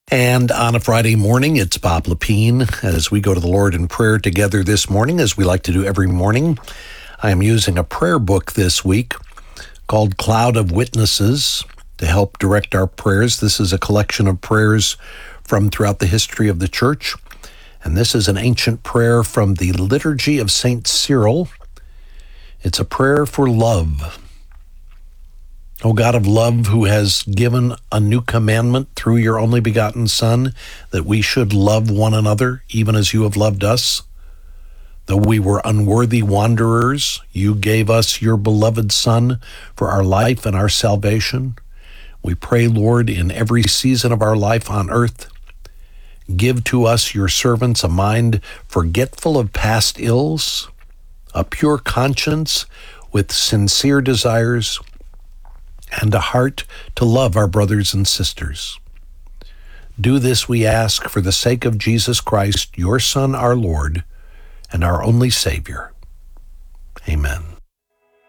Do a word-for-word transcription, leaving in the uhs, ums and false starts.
And on a Friday morning, it's Bob Lepine as we go to the Lord in prayer together this morning, as we like to do every morning. I am using a prayer book this week called Cloud of Witnesses to help direct our prayers. This is a collection of prayers from throughout the history of the church. And this is an ancient prayer from the Liturgy of Saint Cyril. It's a prayer for love. O God of love, who has given a new commandment through your only begotten Son, that we should love one another, even as you have loved us. Though we were unworthy wanderers, you gave us your beloved Son for our life and our salvation. We pray, Lord, in every season of our life on earth, give to us, your servants, a mind forgetful of past ills, a pure conscience with sincere desires, and a heart to love our brothers and sisters. Do this, we ask, for the sake of Jesus Christ, your Son, our Lord, and our only Savior. Amen.